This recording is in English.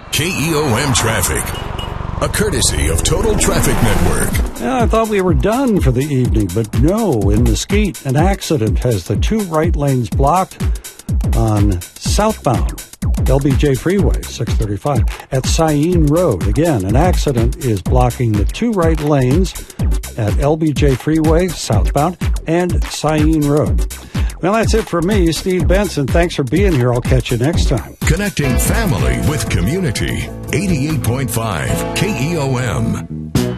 KEOM Traffic, a courtesy of Total Traffic Network. Yeah, I thought we were done for the evening, but no. In Mesquite, an accident has the two right lanes blocked on southbound LBJ Freeway, 635. At Cyene Road, again, an accident is blocking the two right lanes at LBJ Freeway, southbound, and Cyene Road. Well, that's it for me, Steve Benson. Thanks for being here. I'll catch you next time. Connecting family with community. 88.5 KEOM.